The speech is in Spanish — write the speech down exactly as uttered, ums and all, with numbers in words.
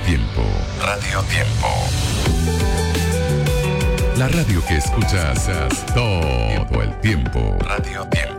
Tiempo. Radio Tiempo. La radio que escuchas todo el tiempo. Radio Tiempo.